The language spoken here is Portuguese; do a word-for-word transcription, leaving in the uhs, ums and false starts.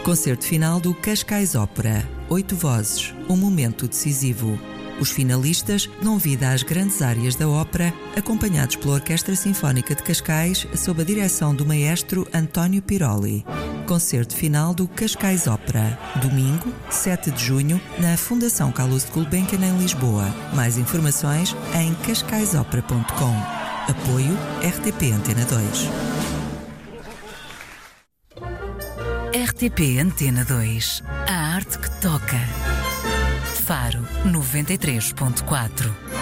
Concerto final do Cascais Ópera. Oito vozes, um momento decisivo. Os finalistas dão vida às grandes áreas da ópera, acompanhados pela Orquestra Sinfónica de Cascais, sob a direção do maestro António Piroli. Concerto final do Cascais Ópera. Domingo, sete de junho, na Fundação Carlos de Gulbenkian, em Lisboa. Mais informações em cascais opera ponto com. Apoio R T P Antena dois. R T P Antena dois. A arte que toca. Faro noventa e três ponto quatro.